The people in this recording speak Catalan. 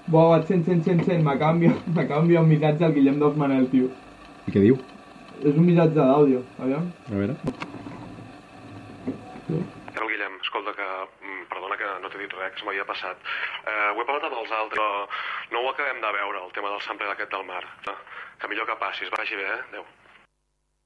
Buah, sent. M'acaba d'enviar un missatge al Guillem dels Manel, tio. I què diu? És un missatge d'àudio, aviam. A veure. El Guillem, escolta, que perdona que no t'he dit res, que se m'havia passat. Ho he parlat amb els altres, però no ho acabem de veure, el tema del sample d'aquest del mar. Que millor que passis, vagi bé, Adéu.